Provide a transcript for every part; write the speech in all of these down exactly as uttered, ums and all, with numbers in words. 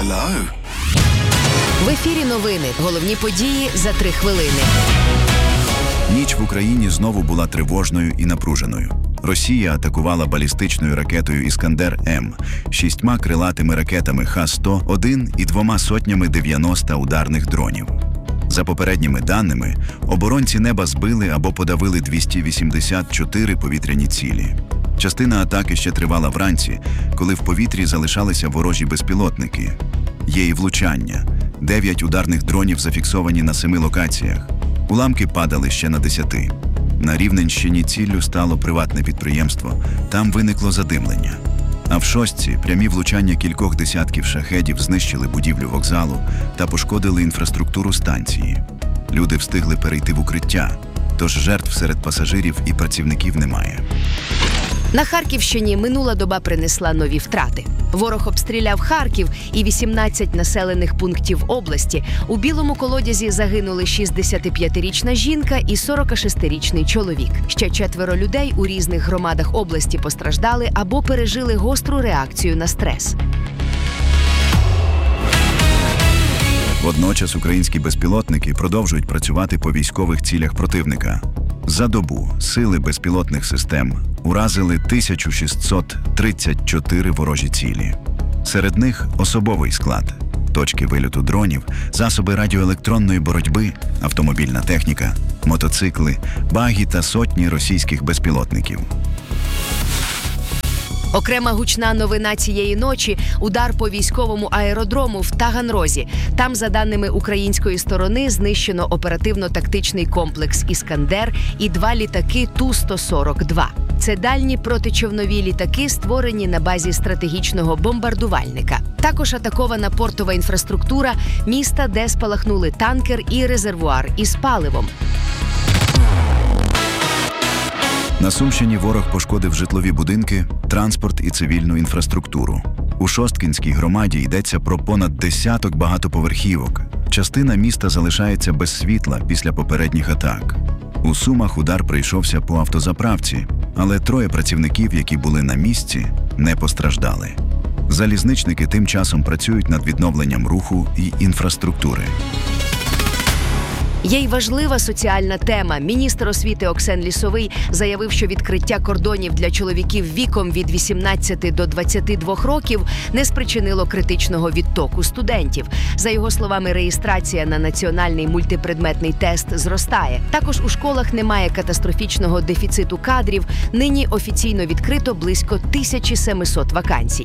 Hello. В ефірі новини. Головні події за три хвилини. Ніч в Україні знову була тривожною і напруженою. Росія атакувала балістичною ракетою «Іскандер-М», шістьма крилатими ракетами Х сто один і двома сотнями дев'яносто ударних дронів. За попередніми даними, оборонці неба збили або подавили двісті вісімдесят чотири повітряні цілі. Частина атаки ще тривала вранці, коли в повітрі залишалися ворожі безпілотники. Є і влучання. Дев'ять ударних дронів зафіксовані на семи локаціях. Уламки падали ще на десяти. На Рівненщині ціллю стало приватне підприємство. Там виникло задимлення. А в Шостці прямі влучання кількох десятків шахедів знищили будівлю вокзалу та пошкодили інфраструктуру станції. Люди встигли перейти в укриття, тож жертв серед пасажирів і працівників немає. На Харківщині минула доба принесла нові втрати. Ворог обстріляв Харків і вісімнадцять населених пунктів області. У Білому Колодязі загинули шістдесятип'ятирічна жінка і сорокашестирічний чоловік. Ще четверо людей у різних громадах області постраждали або пережили гостру реакцію на стрес. Водночас українські безпілотники продовжують працювати по військових цілях противника. За добу сили безпілотних систем уразили тисячу шістсот тридцять чотири ворожі цілі. Серед них особовий склад, точки вильоту дронів, засоби радіоелектронної боротьби, автомобільна техніка, мотоцикли, багі та сотні російських безпілотників. Окрема гучна новина цієї ночі – удар по військовому аеродрому в Таганрозі. Там, за даними української сторони, знищено оперативно-тактичний комплекс «Іскандер» і два літаки Ту сто сорок два. Це дальні протичовнові літаки, створені на базі стратегічного бомбардувальника. Також атакована портова інфраструктура міста, де спалахнули танкер і резервуар із паливом. На Сумщині ворог пошкодив житлові будинки, транспорт і цивільну інфраструктуру. У Шосткинській громаді йдеться про понад десяток багатоповерхівок. Частина міста залишається без світла після попередніх атак. У Сумах удар прийшовся по автозаправці, але троє працівників, які були на місці, не постраждали. Залізничники тим часом працюють над відновленням руху і інфраструктури. Є й важлива соціальна тема. Міністр освіти Оксен Лісовий заявив, що відкриття кордонів для чоловіків віком від вісімнадцяти до двадцяти двох років не спричинило критичного відтоку студентів. За його словами, реєстрація на національний мультипредметний тест зростає. Також у школах немає катастрофічного дефіциту кадрів. Нині офіційно відкрито близько тисячі семисот вакансій.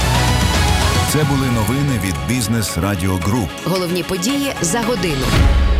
Це були новини від Бізнес Радіо Груп. Головні події за годину.